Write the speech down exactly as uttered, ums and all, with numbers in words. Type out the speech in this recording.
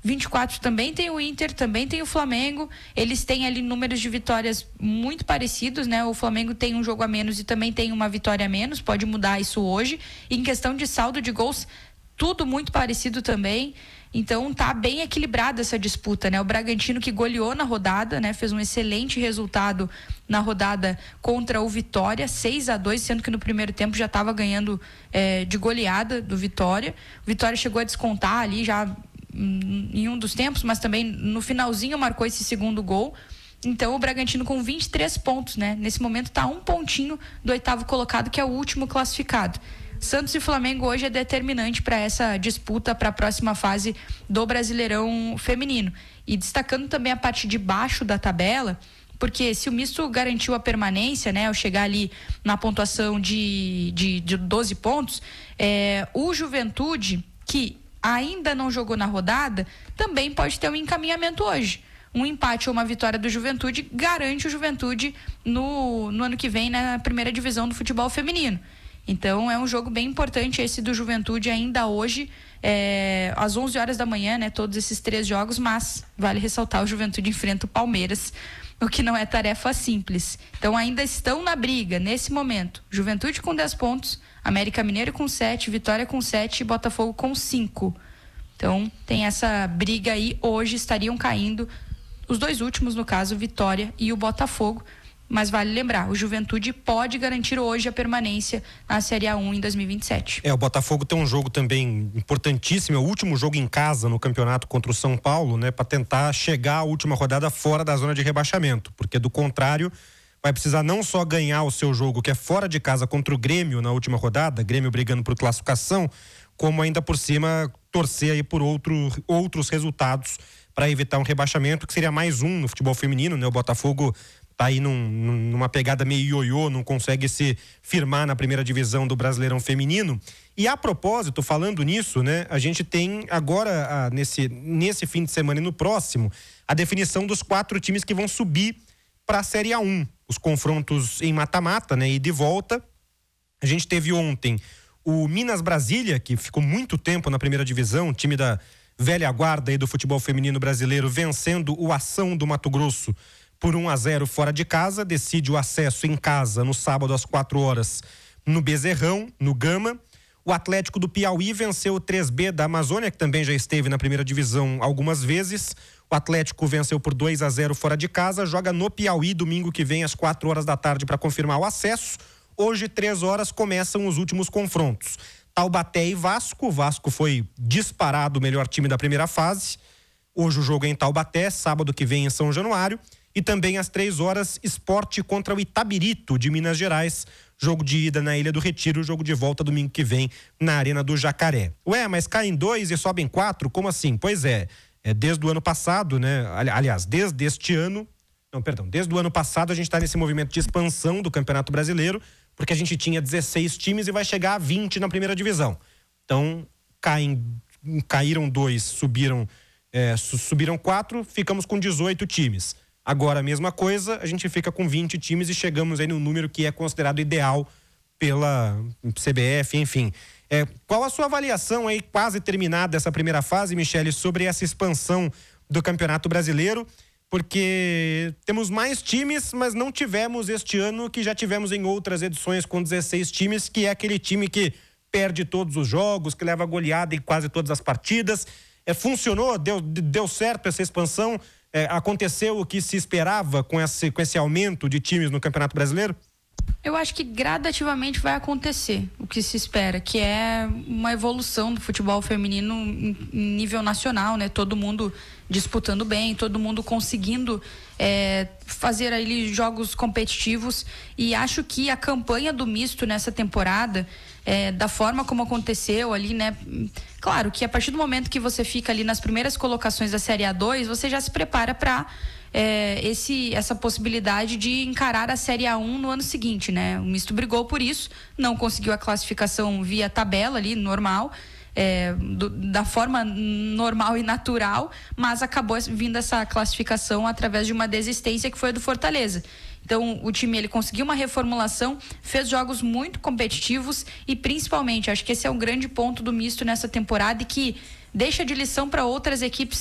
vinte e quatro também tem o Inter, também tem o Flamengo. Eles têm ali números de vitórias muito parecidos, né? O Flamengo tem um jogo a menos e também tem uma vitória a menos, pode mudar isso hoje. E em questão de saldo de gols, tudo muito parecido também. Então tá bem equilibrada essa disputa, né? O Bragantino, que goleou na rodada, né? Fez um excelente resultado na rodada contra o Vitória, seis a dois, sendo que no primeiro tempo já estava ganhando é, de goleada do Vitória. O Vitória chegou a descontar ali já hum, em um dos tempos, mas também no finalzinho marcou esse segundo gol. Então o Bragantino com vinte e três pontos, né? Nesse momento tá um pontinho do oitavo colocado, que é o último classificado. Santos e Flamengo hoje é determinante para essa disputa para a próxima fase do Brasileirão Feminino. E destacando também a parte de baixo da tabela, porque se o misto garantiu a permanência, né, ao chegar ali na pontuação de, de, de doze pontos, é, o Juventude, que ainda não jogou na rodada, também pode ter um encaminhamento hoje. Um empate ou uma vitória do Juventude garante o Juventude no, no ano que vem na primeira divisão do futebol feminino. Então é um jogo bem importante esse do Juventude ainda hoje, é, às onze horas da manhã, né? Todos esses três jogos, mas vale ressaltar, o Juventude enfrenta o Palmeiras, o que não é tarefa simples. Então ainda estão na briga nesse momento. Juventude com dez pontos, América Mineiro com sete, Vitória com sete e Botafogo com cinco. Então tem essa briga aí, hoje estariam caindo os dois últimos, no caso, Vitória e o Botafogo. Mas vale lembrar, o Juventude pode garantir hoje a permanência na Série A um em dois mil e vinte e sete. É, o Botafogo tem um jogo também importantíssimo, é o último jogo em casa no campeonato contra o São Paulo, né, para tentar chegar à última rodada fora da zona de rebaixamento, porque do contrário vai precisar não só ganhar o seu jogo, que é fora de casa, contra o Grêmio na última rodada, Grêmio brigando por classificação, como ainda por cima torcer aí por outro, outros resultados para evitar um rebaixamento, que seria mais um no futebol feminino, né? O Botafogo tá aí num, numa pegada meio ioiô, não consegue se firmar na primeira divisão do Brasileirão Feminino. E a propósito, falando nisso, né, a gente tem agora, a, nesse, nesse fim de semana e no próximo, a definição dos quatro times que vão subir para a Série A um. Os confrontos em mata-mata, né, e de volta. A gente teve ontem o Minas Brasília, que ficou muito tempo na primeira divisão, time da velha guarda aí do futebol feminino brasileiro, vencendo o Ação do Mato Grosso por um a zero fora de casa, decide o acesso em casa no sábado às quatro horas no Bezerrão, no Gama. O Atlético do Piauí venceu o três B da Amazônia, que também já esteve na primeira divisão algumas vezes. O Atlético venceu por dois a zero fora de casa, joga no Piauí domingo que vem às quatro horas da tarde para confirmar o acesso. Hoje, três horas, começam os últimos confrontos. Taubaté e Vasco. O Vasco foi disparado o melhor time da primeira fase. Hoje o jogo é em Taubaté, sábado que vem em São Januário. E também às três horas, Sport contra o Itabirito de Minas Gerais. Jogo de ida na Ilha do Retiro, jogo de volta domingo que vem na Arena do Jacaré. Ué, mas caem dois e sobem quatro? Como assim? Pois é, é desde o ano passado, né? Aliás, desde este ano, não, perdão, desde o ano passado a gente está nesse movimento de expansão do Campeonato Brasileiro, porque a gente tinha dezesseis times e vai chegar a vinte na primeira divisão. Então, caem, caíram dois, subiram, é, subiram quatro, ficamos com dezoito times. Agora a mesma coisa, a gente fica com vinte times e chegamos aí no número que é considerado ideal pela C B F, enfim. É, qual a sua avaliação aí, quase terminada essa primeira fase, Michele, sobre essa expansão do Campeonato Brasileiro? Porque temos mais times, mas não tivemos este ano que já tivemos em outras edições com dezesseis times, que é aquele time que perde todos os jogos, que leva goleada em quase todas as partidas. É, funcionou? Deu, deu certo essa expansão? É, aconteceu o que se esperava com esse, com esse aumento de times no Campeonato Brasileiro? Eu acho que gradativamente vai acontecer o que se espera, que é uma evolução do futebol feminino em nível nacional, né? Todo mundo disputando bem, todo mundo conseguindo é, fazer ali jogos competitivos, e acho que a campanha do misto nessa temporada, é, da forma como aconteceu ali, né? Claro que a partir do momento que você fica ali nas primeiras colocações da Série A dois, você já se prepara para é, esse, essa possibilidade de encarar a Série A um no ano seguinte, né? O misto brigou por isso, não conseguiu a classificação via tabela ali, normal, é, do, da forma normal e natural, mas acabou vindo essa classificação através de uma desistência que foi a do Fortaleza. Então o time ele conseguiu uma reformulação, fez jogos muito competitivos e principalmente, acho que esse é um grande ponto do misto nessa temporada e que deixa de lição para outras equipes